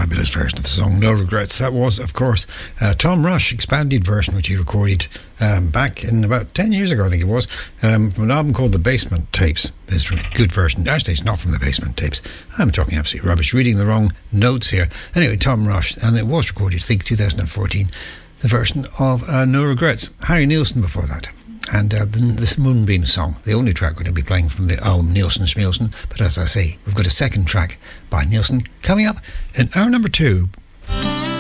fabulous version of the song, No Regrets. That was, of course, Tom Rush, expanded version, which he recorded back in about 10 years ago, I think it was, from an album called The Basement Tapes. It's a good version. Actually, it's not from The Basement Tapes. I'm talking absolutely rubbish, reading the wrong notes here. Anyway, Tom Rush, and it was recorded, I think, 2014, the version of No Regrets. Harry Nilsson before that. And this Moonbeam song, the only track we're going to be playing from the album Nilsson Schmilsson. But as I say, we've got a second track by Nilsson coming up in hour number 2